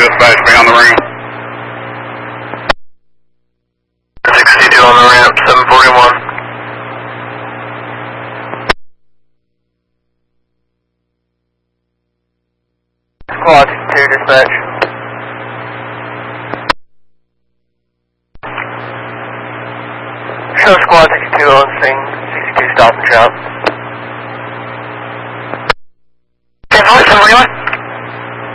dispatch, be on the ring. 62 on the ramp, 741. Squad 62 dispatch. Show squad 62 on scene, 62 stop and shop. 10-41.